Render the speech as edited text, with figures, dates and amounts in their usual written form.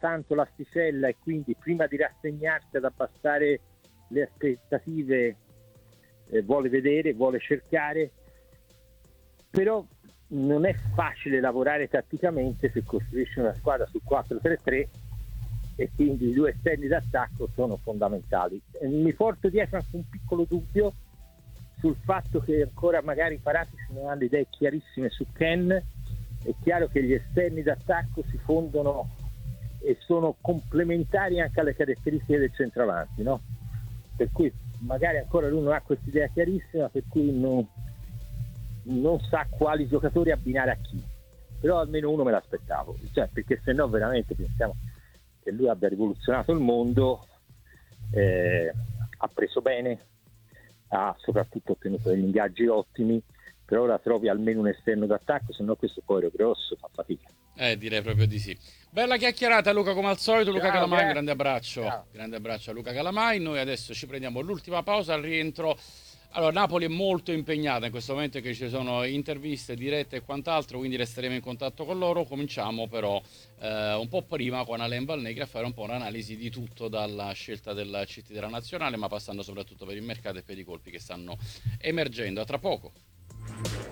tanto l'asticella e quindi prima di rassegnarsi ad abbassare le aspettative vuole vedere, vuole cercare, però non è facile lavorare tatticamente se costruisci una squadra su 4-3-3 e quindi i due esterni d'attacco sono fondamentali. Mi porto dietro anche un piccolo dubbio sul fatto che ancora magari Paratici non ha le idee chiarissime su Ken. È chiaro che gli esterni d'attacco si fondono e sono complementari anche alle caratteristiche del centravanti, no? Per cui magari ancora lui non ha questa idea chiarissima, per cui non sa quali giocatori abbinare a chi, però almeno uno me l'aspettavo, cioè, perché se no veramente pensiamo che lui abbia rivoluzionato il mondo, ha preso bene, ha soprattutto ottenuto degli ingaggi ottimi, per ora trovi almeno un esterno d'attacco, se no questo poi grosso fa fatica. Direi proprio di sì. Bella chiacchierata Luca, come al solito. Luca Ciao, Calamai, un grazie. grande abbraccio. Ciao. Grande abbraccio a Luca Calamai. Noi adesso ci prendiamo l'ultima pausa al rientro. Allora, Napoli è molto impegnata in questo momento, che ci sono interviste dirette e quant'altro, quindi resteremo in contatto con loro. Cominciamo però un po' prima con Alain Valnegri a fare un po' un'analisi di tutto, dalla scelta del CT della nazionale, ma passando soprattutto per il mercato e per i colpi che stanno emergendo. A tra poco.